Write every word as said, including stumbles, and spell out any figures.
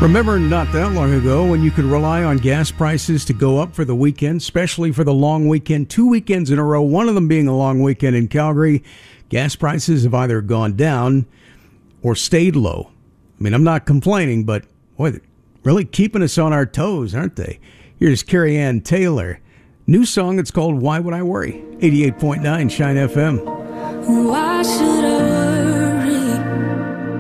Remember not that long ago when you could rely on gas prices to go up for the weekend, especially for the long weekend, two weekends in a row, one of them being a long weekend in Calgary. Gas prices have either gone down or stayed low. I mean, I'm not complaining, but boy, they're really keeping us on our toes, aren't they? Here's Carrie Ann Taylor. New song, it's called Why Would I Worry? eighty-eight point nine Shine F M. Why should I